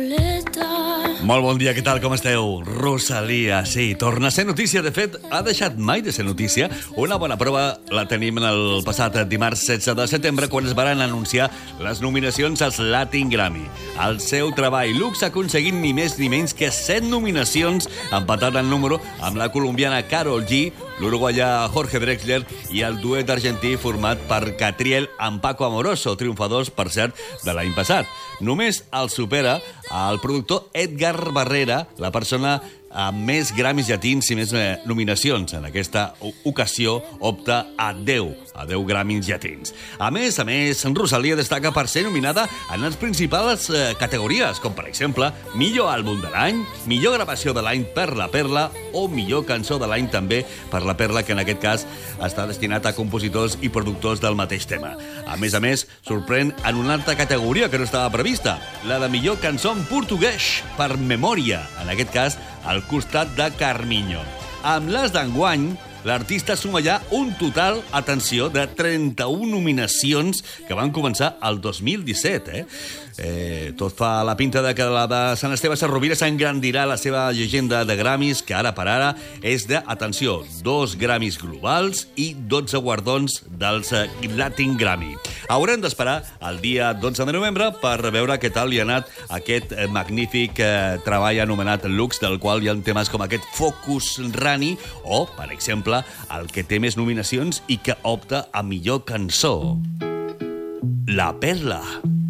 Molt bon dia, què tal, com esteu? Rosalia, sí, torna a ser notícia. De fet, ha deixat mai de ser notícia. Una bona prova la tenim el passat dimarts 16 de setembre, quan es van anunciar les nominacions als Latin Grammy. El seu treball Lux ha aconseguit ni més ni menys que 7 nominacions, empatat en número amb la colombiana Karol G, l'uruguaià Jorge Drexler i el duet argentí format per Catriel amb Paco Amoroso, triomfadors, per cert, de l'any passat. Només el supera el productor Edgar Barrera, la persona amb més Grammys llatins i més nominacions. En aquesta ocasió opta a 10 Grammys llatins. A més, Rosalia destaca per ser nominada en les principals categories, com per exemple millor àlbum de l'any, millor gravació de l'any per La Perla o millor cançó de l'any també per La Perla, que en aquest cas està destinat a compositors i productors del mateix tema. A més, sorprèn en una altra categoria que no estava prevista, la de millor cançó en portuguès per Memòria, en aquest cas al costat de Carminho. Amb les d'enguany, l'artista suma ja un total, atenció, de 31 nominacions que van començar el 2017, tot fa la pinta de que la de Sant Esteve Sarrovira s'engrandirà la seva llegenda de Grammys, que ara per ara és de, atenció, 2 Grammys globals i 12 guardons dels Latin Grammy. Haurem d'esperar el dia 12 de novembre per veure què tal li ha anat aquest magnífic treball anomenat Lux, del qual hi ha temes com aquest Focus Rani o, per exemple, el que té més nominacions i que opta a millor cançó, La Perla.